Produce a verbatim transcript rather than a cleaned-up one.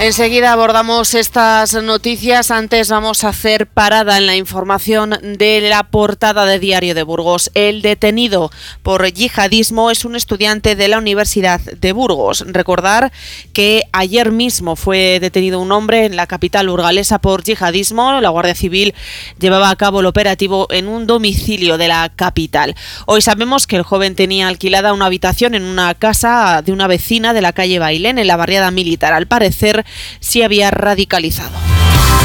Enseguida abordamos estas noticias. Antes vamos a hacer parada en la información de la portada de Diario de Burgos. El detenido por yihadismo es un estudiante de la Universidad de Burgos. Recordar que ayer mismo fue detenido un hombre en la capital burgalesa por yihadismo. La Guardia Civil llevaba a cabo el operativo en un domicilio de la capital. Hoy sabemos que el joven tenía alquilada una habitación en una casa de una vecina de la calle Bailén, en la barriada Militar. Al parecer, sí había radicalizado.